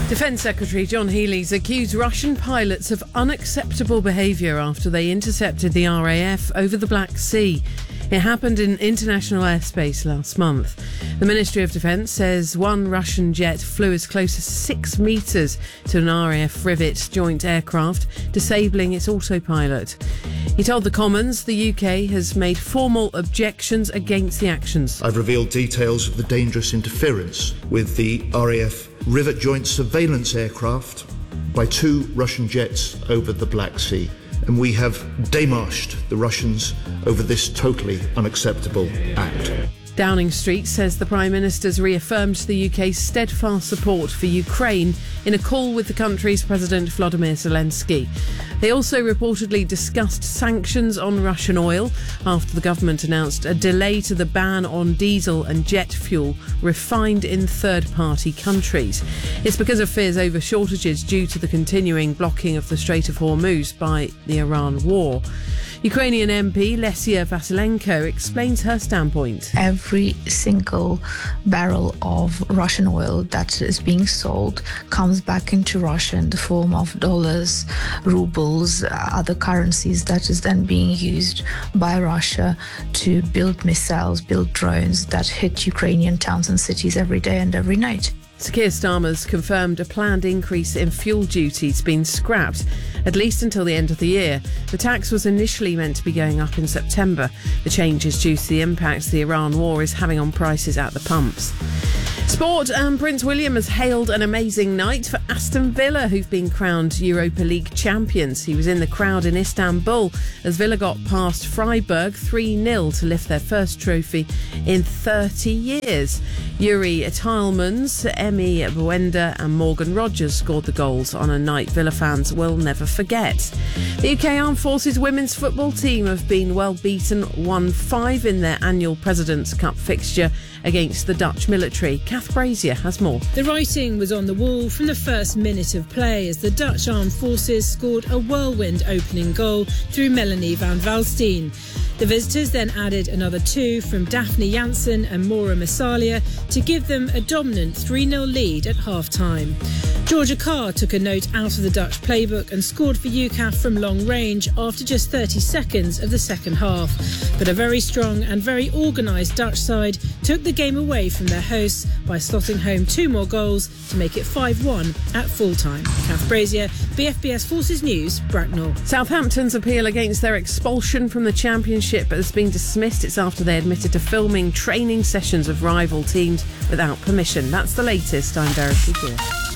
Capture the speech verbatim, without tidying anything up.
Defence Secretary John Healey's accused Russian pilots of unacceptable behaviour after they intercepted the R A F over the Black Sea. It happened in international airspace last month. The Ministry of Defence says one Russian jet flew as close as six metres to an R A F Rivet joint aircraft, disabling its autopilot. He told the Commons the U K has made formal objections against the actions. I've revealed details of the dangerous interference with the R A F Rivet joint surveillance aircraft by two Russian jets over the Black Sea. And we have démarched the Russians over this totally unacceptable act. Downing Street says the Prime Minister's reaffirmed the U K's steadfast support for Ukraine in a call with the country's President Volodymyr Zelensky. They also reportedly discussed sanctions on Russian oil after the government announced a delay to the ban on diesel and jet fuel refined in third-party countries. It's because of fears over shortages due to the continuing blocking of the Strait of Hormuz by the Iran war. Ukrainian M P Lesia Vasilenko explains her standpoint. Every single barrel of Russian oil that is being sold comes back into Russia in the form of dollars, rubles, other currencies that is then being used by Russia to build missiles, build drones that hit Ukrainian towns and cities every day and every night. Sir Keir Starmer's confirmed a planned increase in fuel duties being scrapped, at least until the end of the year. The tax was initially meant to be going up in September. The change is due to the impact the Iran war is having on prices at the pumps. Sport, and Prince William has hailed an amazing night for Aston Villa, who've been crowned Europa League champions. He was in the crowd in Istanbul as Villa got past Freiburg three nil to lift their first trophy in thirty years. Yuri Tielemans, Emi Buenda and Morgan Rogers scored the goals on a night Villa fans will never forget. The U K Armed Forces women's football team have been well beaten one five in their annual President's Cup fixture against the Dutch military. Kath Brazier has more. The writing was on the wall from the first minute of play as the Dutch Armed Forces scored a whirlwind opening goal through Melanie van Valsteen. The visitors then added another two from Daphne Janssen and Maura Massalia to give them a dominant three nil lead at half-time. Georgia Carr took a note out of the Dutch playbook and scored for U C A F from long range after just thirty seconds of the second half. But a very strong and very organised Dutch side took the game away from their hosts by slotting home two more goals to make it five one at full-time. Kath Brazier, B F B S Forces News, Bracknell. Southampton's appeal against their expulsion from the Championship has been dismissed. It's after they admitted to filming training sessions of rival teams without permission. That's the latest. I'm Verity Gill.